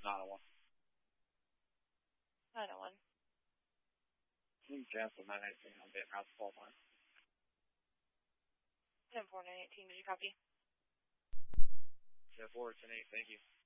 901. 901. You can cancel 918 on Benton House fault line. 10-4, 918, did you copy? 10-4, 10-8, thank you.